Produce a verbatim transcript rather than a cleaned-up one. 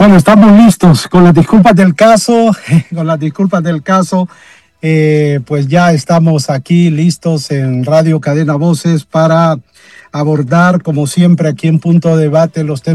Bueno, estamos listos con las disculpas del caso, con las disculpas del caso, eh, pues ya estamos aquí listos en Radio Cadena Voces para abordar, como siempre, aquí en Punto de Debate los temas